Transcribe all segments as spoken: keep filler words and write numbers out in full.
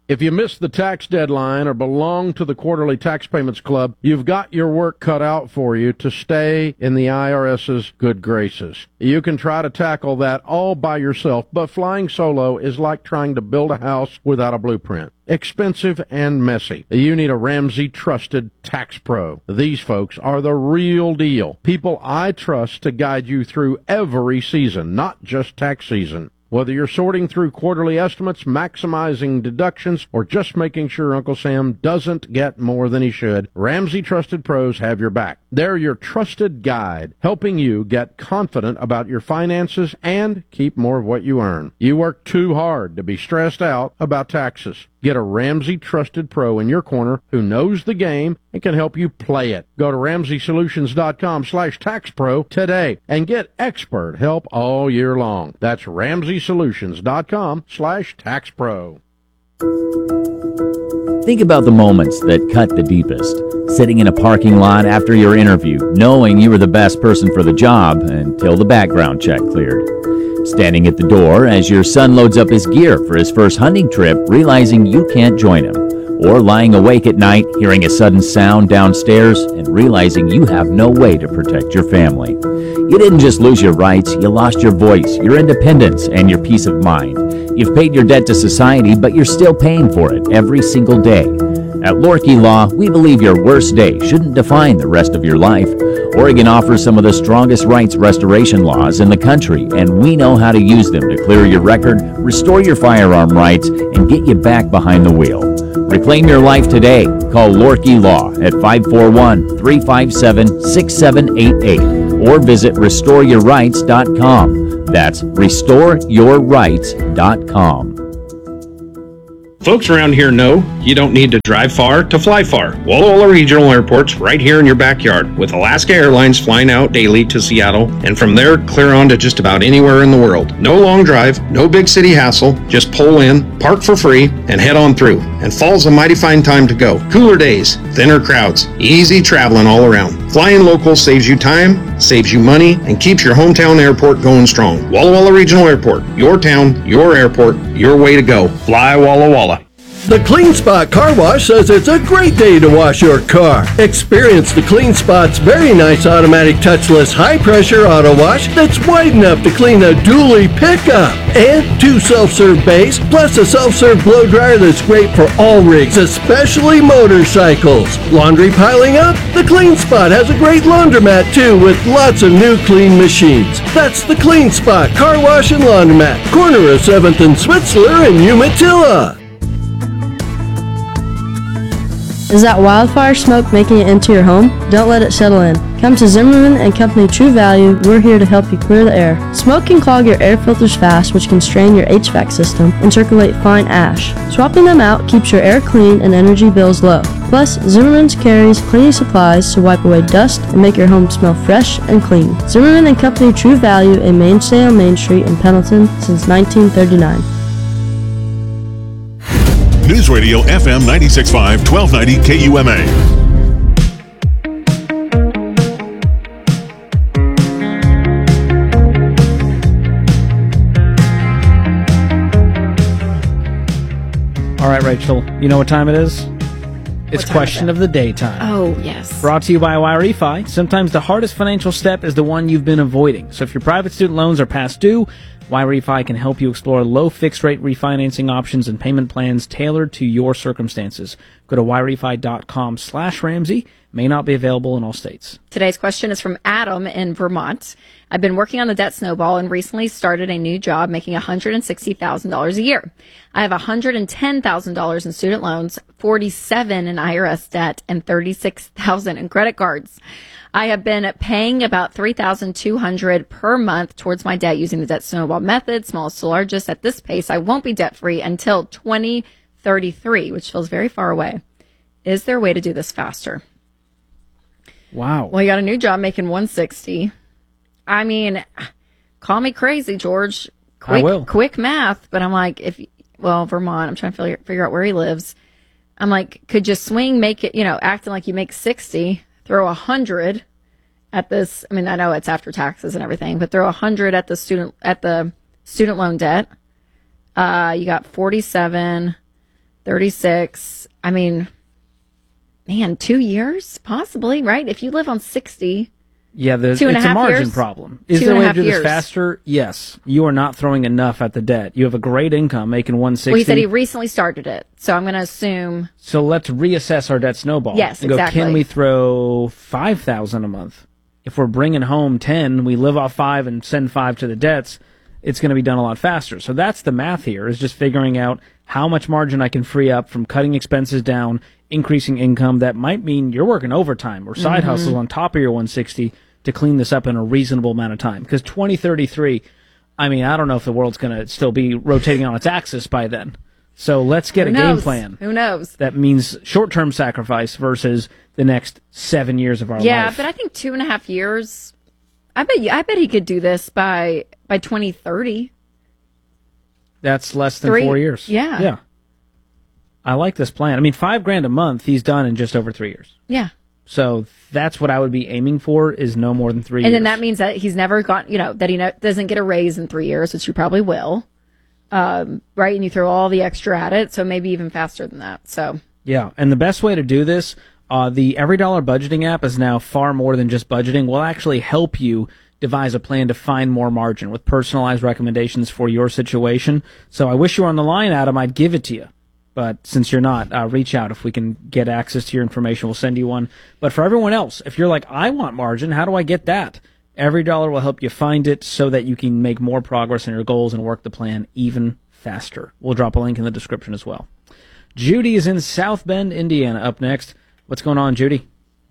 If you missed the tax deadline or belong to the Quarterly Tax Payments Club, you've got your work cut out for you to stay in the IRS's good graces. You can try to tackle that all by yourself, but flying solo is like trying to build a house without a blueprint. Expensive and messy. You need a Ramsey trusted tax pro. These folks are the real deal. People I trust to guide you through every season, not just tax season. Whether you're sorting through quarterly estimates, maximizing deductions, or just making sure Uncle Sam doesn't get more than he should, Ramsey Trusted Pros have your back. They're your trusted guide, helping you get confident about your finances and keep more of what you earn. You work too hard to be stressed out about taxes. Get a Ramsey Trusted Pro in your corner who knows the game and can help you play it. Go to ramsey solutions dot com slash tax pro today and get expert help all year long. That's ramsey solutions dot com slash tax pro. Think about the moments that cut the deepest. Sitting in a parking lot after your interview, knowing you were the best person for the job until the background check cleared. Standing at the door as your son loads up his gear for his first hunting trip, realizing you can't join him. Or lying awake at night, hearing a sudden sound downstairs and realizing you have no way to protect your family. You didn't just lose your rights, you lost your voice, your independence, and your peace of mind. You've paid your debt to society, but you're still paying for it every single day. At Lorkey Law, we believe your worst day shouldn't define the rest of your life. Oregon offers some of the strongest rights restoration laws in the country, and we know how to use them to clear your record, restore your firearm rights, and get you back behind the wheel. Reclaim your life today. Call Lorkey Law at five four one, three five seven, six seven eight eight or visit restore your rights dot com. That's restore your rights dot com. Folks around here know you don't need to drive far to fly far. Walla Walla Regional Airport's right here in your backyard, with Alaska Airlines flying out daily to Seattle, and from there clear on to just about anywhere in the world. No long drive, no big city hassle, just pull in, park for free, and head on through. And fall's a mighty fine time to go. Cooler days, thinner crowds, easy traveling all around. Flying local saves you time, saves you money, and keeps your hometown airport going strong. Walla Walla Regional Airport, your town, your airport, your way to go. Fly Walla Walla. The Clean Spot Car Wash says it's a great day to wash your car. Experience the Clean Spot's very nice automatic touchless high-pressure auto wash that's wide enough to clean a dually pickup. And two self-serve bays, plus a self-serve blow dryer that's great for all rigs, especially motorcycles. Laundry piling up? The Clean Spot has a great laundromat too, with lots of new clean machines. That's the Clean Spot Car Wash and Laundromat, corner of seventh and Switzler in Umatilla. Is that wildfire smoke making it into your home? Don't let it settle in. Come to Zimmerman and Company True Value. We're here to help you clear the air. Smoke can clog your air filters fast, which can strain your H V A C system and circulate fine ash. Swapping them out keeps your air clean and energy bills low. Plus, Zimmerman's carries cleaning supplies to wipe away dust and make your home smell fresh and clean. Zimmerman and Company True Value, a mainstay on Main Street in Pendleton since nineteen thirty-nine. News Radio F M ninety-six point five, twelve ninety K U M A. All right, Rachel, you know what time it is? It's time question is it? of the day time. Oh, yes. Brought to you by YRefi. Sometimes the hardest financial step is the one you've been avoiding. So if your private student loans are past due, YRefi can help you explore low fixed rate refinancing options and payment plans tailored to your circumstances. Go to yrefi.com slash Ramsey. May not be available in all states. Today's question is from Adam in Vermont. I've been working on the debt snowball and recently started a new job making one hundred sixty thousand dollars a year. I have one hundred ten thousand dollars in student loans, forty-seven thousand dollars in I R S debt, and thirty-six thousand dollars in credit cards. I have been paying about three thousand two hundred dollars per month towards my debt using the debt snowball method, smallest to largest. At this pace, I won't be debt-free until twenty thirty-three, which feels very far away. Is there a way to do this faster? Wow. Well, you got a new job making one hundred sixty. I mean, call me crazy, George. Quick, I will. Quick math, but I'm like, if well, Vermont, I'm trying to figure, figure out where he lives. I'm like, could you swing, make it, you know, acting like you make sixty, throw one hundred at this. I mean, I know it's after taxes and everything, but throw one hundred at the student at the student loan debt. Uh, you got forty-seven, thirty-six. I mean, man, two years? Possibly, right? If you live on sixty. Yeah, there's, Two and a it's a half margin years? problem. Is Two there a and a way to half do this years. faster? Yes. You are not throwing enough at the debt. You have a great income, making one sixty. Well, he said he recently started it. So I'm going to assume. So let's reassess our debt snowball. Yes, and go, exactly. Can we throw five thousand a month? If we're bringing home ten, we live off five and send five to the debts, it's going to be done a lot faster. So that's the math here, is just figuring out how much margin I can free up from cutting expenses down, increasing income. That might mean you're working overtime or side Mm-hmm. hustles on top of your one sixty to clean this up in a reasonable amount of time. Because twenty thirty-three, I mean, I don't know if the world's going to still be rotating on its axis by then. So let's get Who a knows? game plan. Who knows? That means short-term sacrifice versus the next seven years of our Yeah, life. but I think two and a half years. I bet you. I bet he could do this by by twenty thirty. That's less than Three- four years. yeah. Yeah. I like this plan. I mean, five grand a month, he's done in just over three years. Yeah. So that's what I would be aiming for, is no more than three And years. then that means that he's never got, you know, that he no, doesn't get a raise in three years, which you probably will. Um, right? And you throw all the extra at it, so maybe even faster than that. So, Yeah, and the best way to do this, uh, the Every Dollar Budgeting app is now far more than just budgeting. Will actually help you devise a plan to find more margin with personalized recommendations for your situation. So I wish you were on the line, Adam. I'd give it to you. But since you're not, uh, reach out. If we can get access to your information, we'll send you one. But for everyone else, if you're like, I want margin, how do I get that? Every Dollar will help you find it so that you can make more progress in your goals and work the plan even faster. We'll drop a link in the description as well. Judy is in South Bend, Indiana, up next. What's going on, Judy?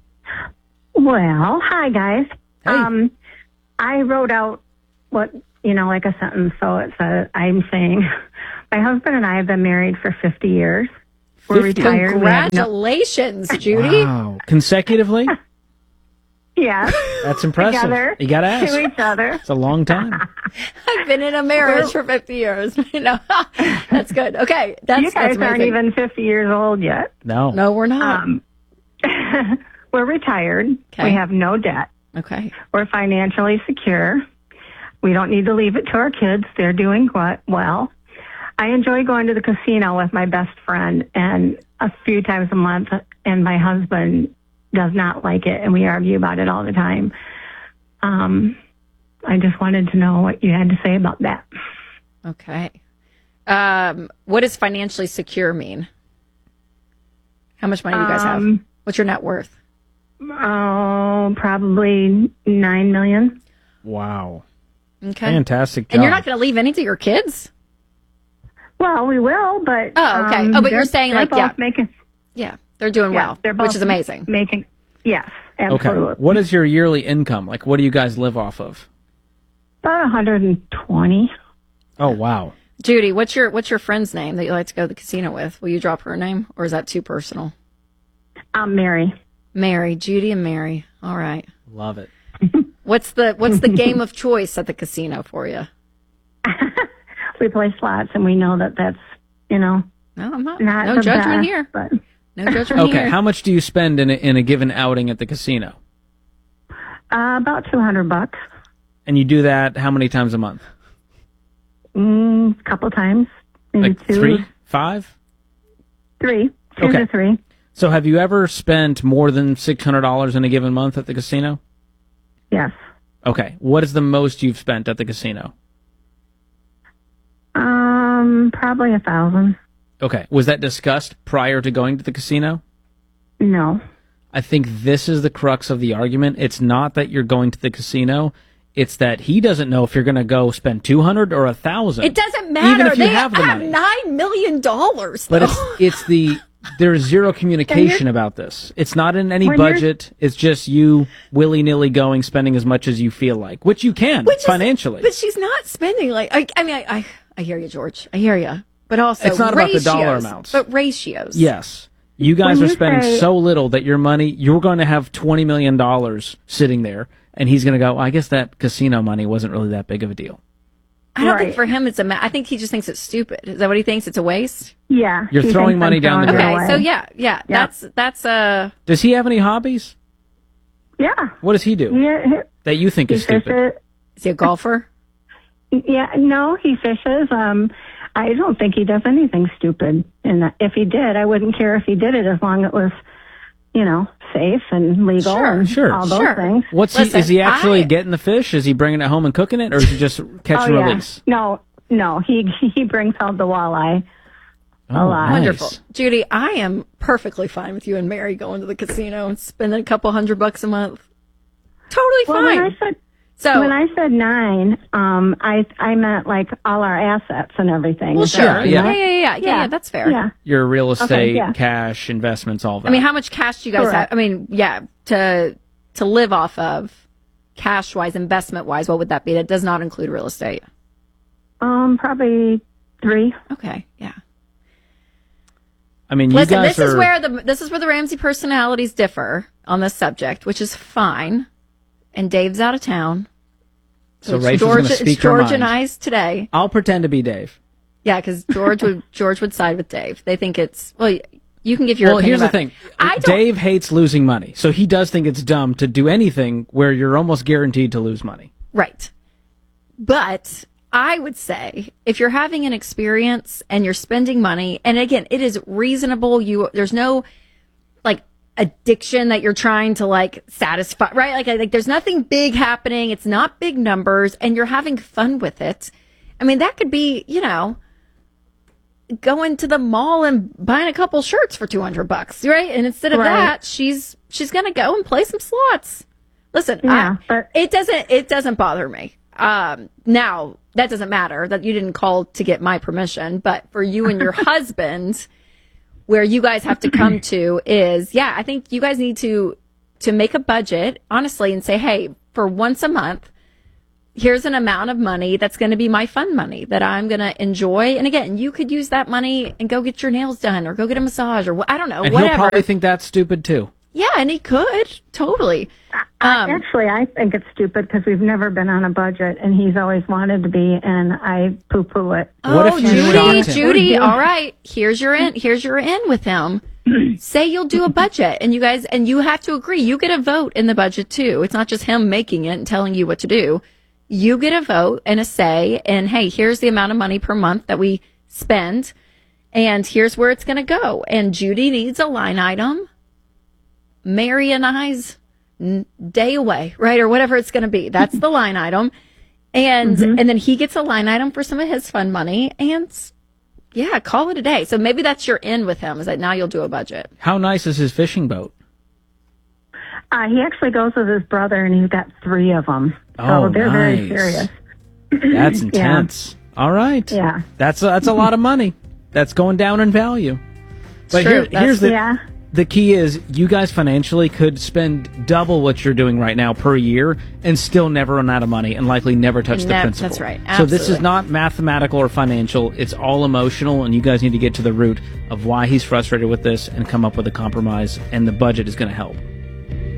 Well, hi, guys. Hey. Um, I wrote out what, you know, like a sentence. So it's a, I'm saying, my husband and I have been married for fifty years. We're fifty? retired. We have no- congratulations, Judy. Wow. Consecutively? yeah. That's impressive. Together. You got to ask. To each other. It's a long time. I've been in a marriage for fifty years. You know, that's good. Okay, that's you guys that's aren't amazing. even fifty years old yet. No. No, we're not. Um, we're retired. Okay. We have no debt. Okay. We're financially secure. We don't need to leave it to our kids. They're doing quite well. I enjoy going to the casino with my best friend and a few times a month, and my husband does not like it, and we argue about it all the time. Um, I just wanted to know what you had to say about that. Okay. Um, what does financially secure mean? How much money do you guys have? Um, What's your net worth? Oh, probably nine million. Wow. Okay. Fantastic job. And you're not going to leave any to your kids? Well, we will, but Oh, okay. um, Oh, but you're they're- saying, they're like, both yeah. making Yeah, they're doing yeah, well, they're both which is amazing. Making yes, Okay. absolutely. What is your yearly income? Like, what do you guys live off of? About one hundred twenty. Oh, wow. Judy, what's your what's your friend's name that you like to go to the casino with? Will you drop her name, or is that too personal? I'm Mary. Mary, Judy, and Mary. All right. Love it. What's the what's the game of choice at the casino for you? We play slots, and we know that that's you know No, I'm not. not no the judgment best, here. But No judgment Okay, here. how much do you spend in a, in a given outing at the casino? uh, about two hundred bucks. And you do that how many times a month? Mm, a couple times, maybe Like two, three? Five? three, two Okay. to three. So have you ever spent more than six hundred dollars in a given month at the casino? Yes. Okay. What is the most you've spent at the casino? Um, probably a thousand. Okay. Was that discussed prior to going to the casino? No. I think this is the crux of the argument. It's not that you're going to the casino. It's that he doesn't know if you're going to go spend two hundred or a thousand. It doesn't matter. Even if you they have the have money. nine million dollars. But it's it's the there's zero communication about this. It's not in any When you're- budget. It's just you willy nilly going, spending as much as you feel like, which you can Which is- financially. But she's not spending like. I, I mean, I, I I hear you, George. I hear you. But also, It's not about the ratios, dollar amounts. but ratios. Yes. You guys When are you spending say- so little that your money, you're going to have twenty million dollars sitting there, and he's going to go, well, I guess that casino money wasn't really that big of a deal. I don't Right. think for him it's a. Ma- I think he just thinks it's stupid. Is that what he thinks? It's a waste. Yeah. You're he throwing thinks money I'm down the throwing it Okay, away. so yeah, yeah, that's that's uh Does he have any hobbies? Yeah. What does he do Yeah. that you think He is stupid? fishes. Is he a golfer? Yeah. No, he fishes. Um, I don't think he does anything stupid. And if he did, I wouldn't care if he did it as long as it was, you know, safe and legal Sure, and sure, all those sure. things. What's Listen, he? Is he actually I- getting the fish? Is he bringing it home and cooking it, or is he just catch Oh, and yeah. release? No, no, he he brings out the walleye. Oh, lot. nice. Wonderful. Judy, I am perfectly fine with you and Mary going to the casino and spending a couple hundred bucks a month. Totally Well, fine. when I said so, when I said nine, um, I I meant like all our assets and everything. well, Is that sure. right? yeah. Yeah, yeah, yeah, yeah, yeah, yeah, that's fair. Yeah. Your real estate, yeah. cash, investments, all that. I mean, how much cash do you guys Correct. have? I mean, yeah, to to live off of, cash wise, investment wise, what would that be? That does not include real estate. Um, probably three. Okay, yeah. I mean, you Listen, guys this is are- where the this is where the Ramsey personalities differ on this subject, which is fine. And Dave's out of town. So it's Rachel's George, gonna speak it's her George mind. and I's today. I'll pretend to be Dave. Yeah, because George would George would side with Dave. They think it's well. You can give your Well, opinion here's the about- thing. I don't, Dave hates losing money, so he does think it's dumb to do anything where you're almost guaranteed to lose money. right, but I would say if you're having an experience and you're spending money, and again, it is reasonable. You there's no like addiction that you're trying to like satisfy, right? Like like there's nothing big happening. It's not big numbers, and you're having fun with it. I mean, that could be, you know, going to the mall and buying a couple shirts for two hundred bucks, right? And instead of Right. that, she's she's going to go and play some slots. Listen, Yeah, I, but- it doesn't it doesn't bother me. Um, now, that doesn't matter that you didn't call to get my permission, but for you and your husband, where you guys have to come to is, yeah, I think you guys need to to make a budget, honestly, and say, hey, for once a month, here's an amount of money that's going to be my fun money that I'm going to enjoy. And again, you could use that money and go get your nails done or go get a massage or wh- I don't know, And whatever. he'll probably think that's stupid too. Yeah, and he could totally. Um, Actually, I think it's stupid because we've never been on a budget, and he's always wanted to be, and I poo-poo it. What oh, if you Judy, shocked him? Judy, all right. Here's your in. Here's your in with him. Say you'll do a budget, and you guys, and you have to agree. You get a vote in the budget too. It's not just him making it and telling you what to do. You get a vote and a say, and hey, here's the amount of money per month that we spend, and here's where it's going to go. And Judy needs a line item. Mary and I's n- day away, right? Or whatever it's going to be. That's the line item. And and then he gets a line item for some of his fun money. And yeah, call it a day. So maybe that's your in with him is that now you'll do a budget. How nice is his fishing boat? Uh, he actually goes with his brother, and he's got three of them. So Oh, they're very nice. serious. That's intense. All right. Yeah. That's a, that's a lot of money. That's going down in value. But True. here, That's- here's the yeah. the key is you guys financially could spend double what you're doing right now per year and still never run out of money and likely never touch the Nev- principal. that's right. So this is Absolutely. not mathematical or financial. It's all emotional, and you guys need to get to the root of why he's frustrated with this and come up with a compromise, and the budget is going to help.